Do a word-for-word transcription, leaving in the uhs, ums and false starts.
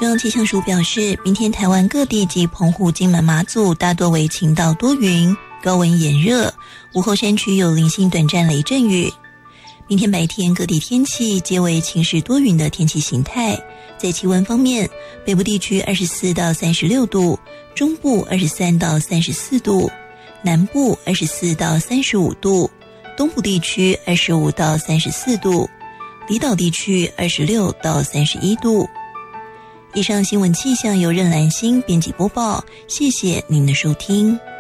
中央气象署表示，明天台湾各地及澎湖、金门、马祖大多为晴到多云，高温炎热，午后山区有零星短暂雷阵雨。明天白天各地天气皆为晴时多云的天气形态。在气温方面，北部地区二十四到三十六度，中部二十三到三十四度，南部二十四到三十五度，东部地区二十五到三十四度，离岛地区二十六到三十一度。以上新闻气象由任兰心编辑播报，谢谢您的收听。